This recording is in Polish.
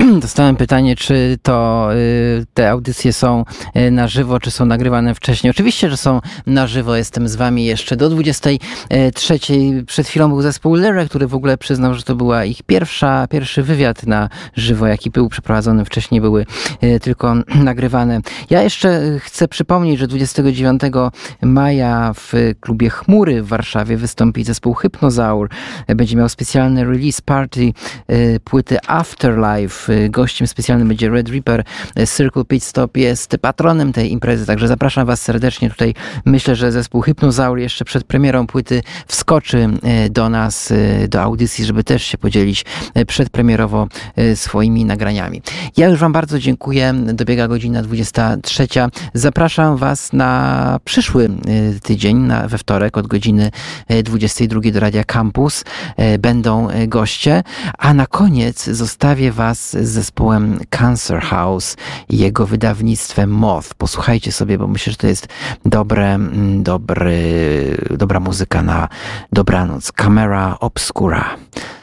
dostałem pytanie, czy to te audycje są na żywo, czy są nagrywane wcześniej. Oczywiście, że są na żywo. Jestem z wami jeszcze do 23. Przed chwilą był zespół Lyre, który w ogóle przyznał, że to była ich pierwszy wywiad na żywo, jaki był przeprowadzony. Wcześniej były tylko nagrywane. Ja jeszcze chcę przypomnieć, że 29 maja w klubie Chmury w Warszawie wystąpi zespół Hypnozaur. Będzie miał specjalny release party płyty Afterlife. Gościem specjalnym będzie Red Reaper. Circle Pit Stop jest patronem tej imprezy, także zapraszam was serdecznie tutaj. Myślę, że zespół Hypnozaur jeszcze przed premierą płyty wskoczy do nas, do audycji, żeby też się podzielić przedpremierowo swoimi nagraniami. Ja już wam bardzo dziękuję. Dobiega godzina 23. Zapraszam was na przyszły tydzień, we wtorek od godziny 22 do Radia Campus. Będą goście, a na koniec zostawię was z zespołem Cancer House i jego wydawnictwem Moth. Posłuchajcie sobie, bo myślę, że to jest dobra muzyka na dobranoc. Camera Obscura.